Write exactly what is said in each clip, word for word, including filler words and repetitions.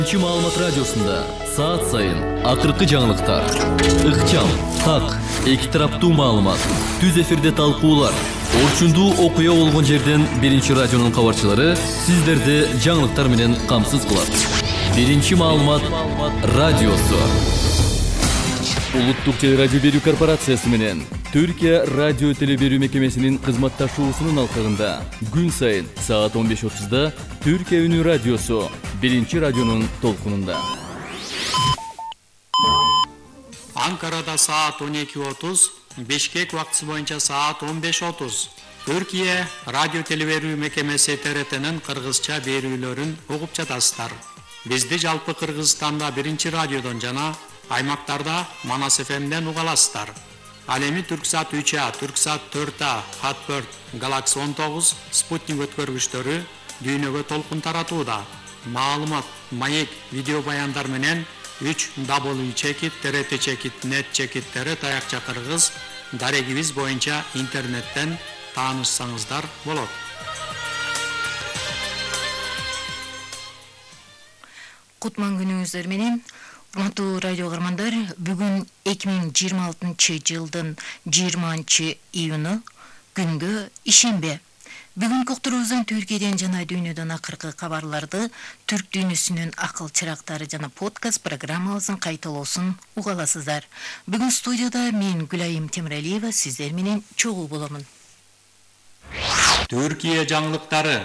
Birinchi Ma'lumot radiosunda saat sayın akırkı жаңылыктар, ыкчам, так, эки тараптуу маалымат, түз эфирде талкуулар, орчундуу окуя болгон жерден Биринчи радионун кабарчылары сиздерди жаңылыктар менен камсыз кылат. Биринчи Ma'lumot радиосу. Улуттук телерадио берүү корпорациясы менен Түркия радио телеберүү мекемесинин кызматташуусунун алкагында күн сайын саат он беш отузда Түркия үнү радиосу Биринчи радионун толкунунда. Анкарада саат он эки отуз, Бишкек убактысы боюнча саат он беш отуз. Түркия радио телеберүү мекемеси Т Р Т'нин кыргызча берүүлөрүн угуп жатасыздар. Бизди жалпы Кыргызстанда Биринчи радиодон жана аймактарда Манас Ф M'ден уга аласыздар. Ал эми Түрксат үч А, Түрксат төрт А, Хатберт, Галакси он тогуз, Спутник өткөргүчтөрү дүйнөгө толкун таратууда. Маалымат, маек, видео баяндар менен үч W чекит, Т Р Т чекит, нет чекиттери таякча кыргыз дарегибиз боюнча интернеттен таанышсаңыздар болот. Кутман күнүңүздөр менен урматтуу радио каармандар, бүгүн эки миң жыйырма алтынчы жылдын жыйырманчы июнү күнгө ишембе. Бүгүнкү уктуруубуздун Түркияден жана дүйнөдөн акыркы кабарларды, түрк дүйнөсүнүн акыл чырактары жана подкаст программабыздын кайталоосун уга аласыздар. Бүгүн студияда мен Гүлайым Темиралиева сиздер менен чогуу боломун. Түркия жаңылыктары.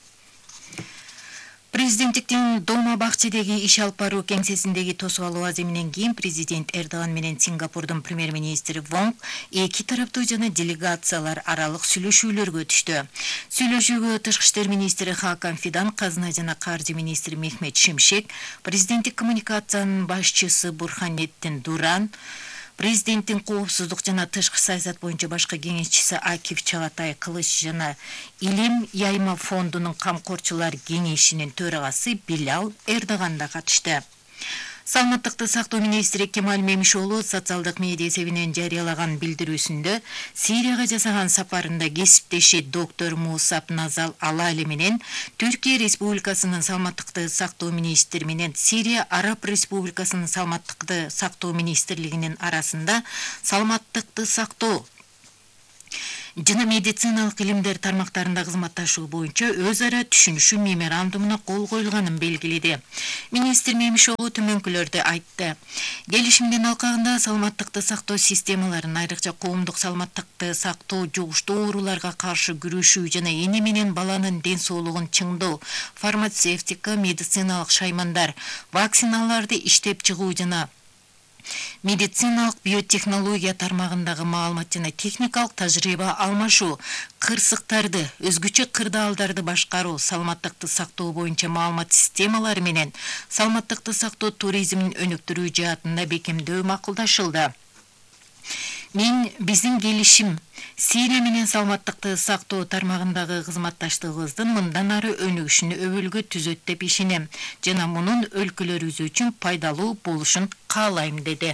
Президенттиктин Дома Бакчедеги иш алып баруу кеңсесиндеги тосуп алуу аземинен кийин президент Эрдоган менен Сингапурдун премьер-министри Вонг эки тараптуу жана делегациялар аралык сүйлөшүүлөргө түштү. Сүйлөшүүгө тышкы иштер министри Хакан Фидан, казына жана каржы министри Мехмет Шимшек, президенттик коммуникациянын башчысы Бурханеттин Дуран, президенттин коопсуздук жана тышкы саясат боюнча башкы кеңешчиси Акиф Чагатай Кылыч жана Илим Яйма фондунун камкорчулар кеңешинин төрагасы Билал Эрдоган да катышты. Саламаттыкты сактоо министри Кемаль Мемишоğlu социалдык медиа эсебинен жарыялаган билдирүүсүндө Сирияга жасаган сапарында кесиптеши доктор Мусаб Назал Алали менен Түркия Республикасынын саламаттыкты сактоо министри менен Сирия Араб Республикасынын саламаттыкты сактоо министрлигинин арасында саламаттыкты сактоо жана медициналык илимдер тармактарында кызматташуу боюнча өз ара түшүнүшүү меморандумуна кол коюлганын белгиледи. Министр Мемишоğlu төмөнкүлөрдү айтты. Келишимдин алкагында саламаттыкты сактоо системаларын, айрыкча коомдук саламаттыкты сактоо, жугуштуу ооруларга каршы күрөшүү жана эне менен баланын ден соолугун чыңдоо, фармацевтика, медициналык шаймандар, вакциналарды иштеп чыгуу жана медициналык биотехнология тармагындагы маалымат жана техникалык тажрыйба алмашуу, кырсыктарды, өзгөчө кырдаалдарды башкаруу, саламаттыкты сактоо боюнча маалымат системалары менен саламаттыкты сактоо туризмин өнүктүрүү жаатында бекемдөө макулдашылды. Мен биздин келишим Сирия менен саламаттыкты сактоо тармагындагы кызматташтыгыбыздын мындан ары өнүгүшүнө өбөлгө түзөт деп ишенем жана мунун өлкөлөрүбүз үчүн пайдалуу болушун каалайм деди.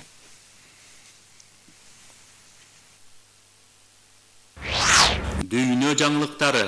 Дүйнө жаңылыктары.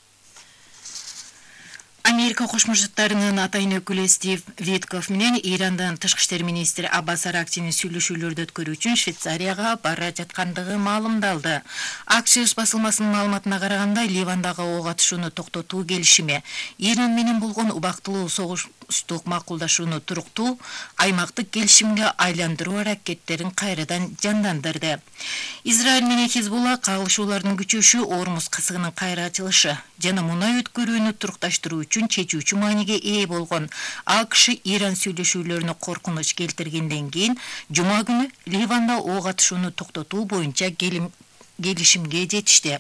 Америка Кошмо Штаттарынын атайын өкүлү Стив Виткоф менен Ирандан тышкы иштер министри Аббас Аракчинин сүйлөшүүлөрдү өткөрүү үчүн Швейцарияга бара жаткандыгы маалымдалды. АКШ басылмасынын маалыматына караганда, Ливандагы ок атышууну токтотуу келишими Иран менен болгон убактылуу согуштук макулдашууну туруктуу аймактык келишимге айландыруу аракеттерин кайрадан жандандырды. Израиль менен Хизбулла кагылышуулардын күчөшү, Ормуз касыгынын кайра ачылышы жана мунай өткөрүүнү турукташтыруу үчүн чечүүчү мааниге ээ болгон АКШ Иран сүйлөшүүлөрүнө коркунуч келтиргенден кийин жума күнү Ливанда ок атышууну токтотуу боюнча келишимге жетишти.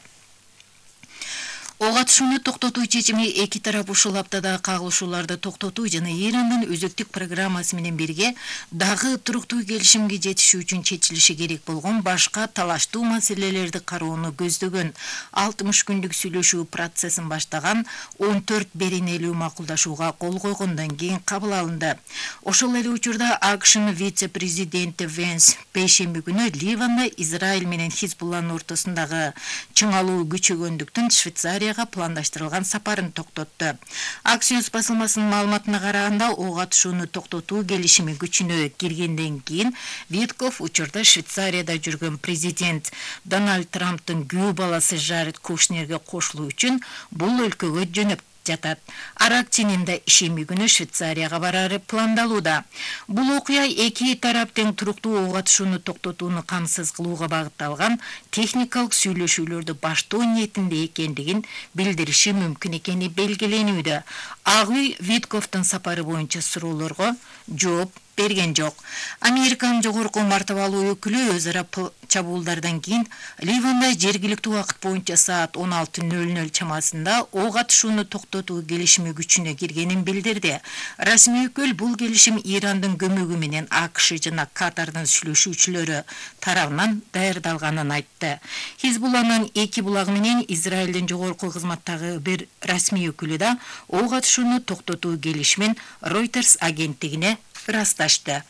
Ок атышууну токтотуу чечими эки тарап ушул аптада кагылышууларды токтотуу жана Ирандын өзөктүк программасы менен бирге дагы туруктуу келишимге жетишүү үчүн чечилиши керек болгон башка талаштуу маселелерди кароону көздөгөн алтымыш күндүк сүйлөшүү процессин баштаган он төрт беренелүү макулдашууга кол койгондон кийин кабыл алынды. Ошол эле учурда АКШнын вице-президенти Венс пейшемби күнү Ливанда Израиль менен Хизбулланын ортосундагы чыңалуу күчөгөндүктүн Швейцария Швейцарияга пландаштырылган сапарын токтотту. Axios басылмасынын маалыматына караганда, ого атышууну токтотуу келишими күчүнө киргенден кийин Витков учурда Швейцарияда жүргөн президент Дональд Трамптын күйөө баласы Жаред Кушнерге кошулуу үчүн бул өлкөгө жөнөп жатат. Арактининде ишеми күнү Швейцарияга барары пландалууда. Бул окуя эки тарап тең туруктуу ого атышууну токтотууну камсыз кылууга багытталган техникалык сүйлөшүүлөрдү баштоо ниетинде экендигин билдириши мүмкүн экени белгиленүүдө. Ак үй Витковдун сапары боюнча суроолорго жооп берген жок. Американын жогорку мартабалуу өкүлү өз ара чабуулдардан кийин Ливанда жергиликтүү убакыт боюнча саат он алты нөл нөл чамасында ого атышууну токтотуу келишими күчүнө киргенин билдирди. Расмий өкүл бул келишим Ирандын көмөгү менен АКШ жана Катардын сүйлөшүүчүлөрү тарабынан даярдалганын айтты. Хизбулланын эки булагы менен Израилдин жогорку кызматтагы бир расмий өкүлү да ого атышууну токтотуу келишимин Reuters агенттигине ырасташты.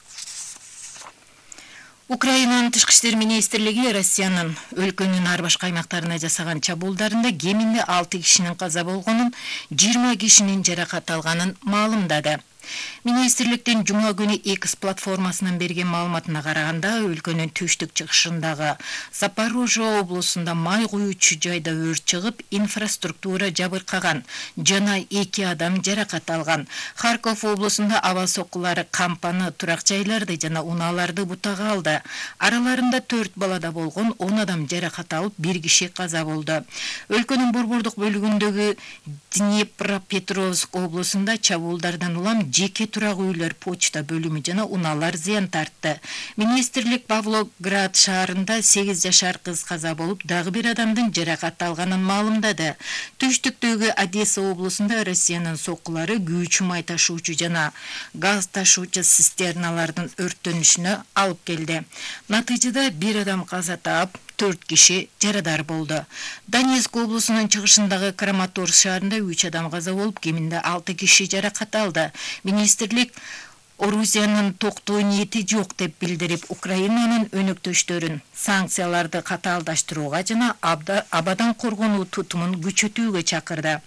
Украинанын тышкы иштер министрлиги Россиянын өлкөнүн ар башка аймактарына жасаган чабуулдарында кеминде алты кишинин каза болгонун, жыйырма кишинин жаракат алганын маалымдады. Министрликтин жума күнү X платформасынан берген маалыматына караганда, өлкөнүн түштүк чыгышындагы Запорожье облусунда май куючу жайда өрт чыгып, инфраструктура жабыркаган, жана эки адам жаракат алган. Харков облусунда аба соккулары кампаны, турак жайларды жана унааларды бутага алды. Араларында төрт балада болгон он адам жаракат алып, бир киши каза болду. Өлкөнүн борбордук бөлүгүндөгү Днепропетровск облусунда чабуулдардан улам жеке турак үйлөр, почта бөлүмү жана унаалар зыян тартты. Министрлик Павлоград шаарында сегиз жашар кыз каза болуп, дагы бир адамдын жаракат алганын маалымдады. Түштүктөгү Одесса облусунда Россиянын соккулары күйүүчү май ташуучу жана газ ташуучу цистерналардын өрттөнүшүнө алып келди. Натыйжада бир адам каза таап, төрт киши жарадар болду. Донецк облусунун чыгышындагы Краматорск шаарында үч адам каза болуп, кеминде алты киши жаракат алды. Министрлик Орусиянын токтоо ниети жок деп билдирип, Украинанын өнөктөштөрүн санкцияларды катаалдаштырууга жана абадан коргонуу тутумун күчөтүүгө чакырды.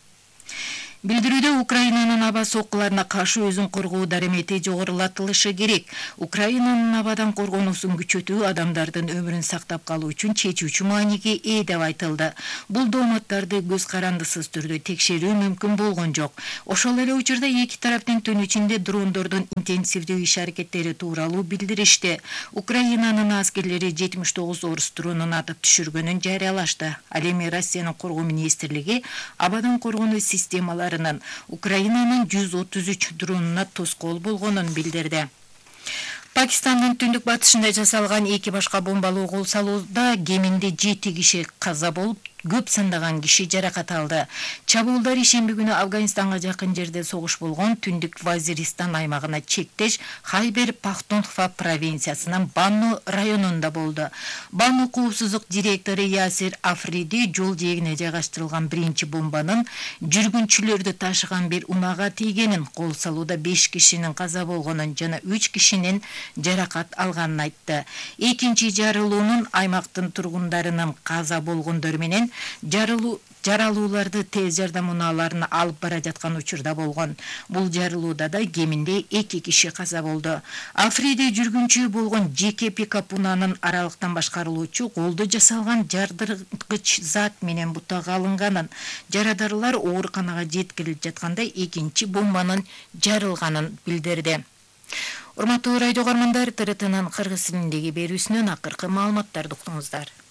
Билдирүүдө Украинанын аба соккуларына каршы өзүн коргоо даремети жогорулатылышы керек. Украинанын абадан коргонуусун күчөтүү адамдардын өмүрүн сактап калуу үчүн чечүүчү мааниге ээ деп айтылды. Бул дооматтарды көз карандысыз түрдө текшерүү мүмкүн болгон жок. Ошол эле учурда эки тараптын түн ичинде дрондордун интенсивдүү иш аракеттери тууралуу билдиришти. Украинанын аскерлери жетимиш тогуз орус дронун атып түшүргөнүн жарыялашты. Ал эми Россиянын коргоо министрлиги абадан коргонуу системалары Украинанын жүз отуз үч дронуна тоскоол болгонун билдирди. Пакистандын түндүк батышында жасалган эки башка бомбалуу кол салууда кеминде жети киши каза болуп, көп сандаган киши жаракат алды. Чабуулдар ишемби күнү Афганистанга жакын жерде согуш болгон түндүк Вазиристан аймагына чектеш Хайбер Пахтунхва провинциясынын Банну районунда болду. Банну коопсуздук директору Ясир Африди жол жээгине жайгаштырылган биринчи бомбанын жүргүнчүлөрдү ташыган бир унаага тийгенин, кол салууда беш кишинин каза болгонун жана үч кишинин жаракат алганын айтты. Экинчи жарылуунун аймактын тургундарынын каза болгондор менен жарылуу жаралууларды тез жардам унааларына алып бара жаткан учурда болгон. Бул жарылууда да кеминде эки киши каза болду. Африди жүргүнчү болгон жеке пикап унаанын аралыктан башкарылуучу колдо жасалган жардыргыч зат менен бутага алынганын, жарадарлар ооруканага жеткирилип жатканда экинчи бомбанын жарылганын билдирди. Урматтуу радио көрөрмандар, Т Р Т'нын кыргыз тилиндеги берүүсүнөн акыркы маалыматтарды уктуңуздар.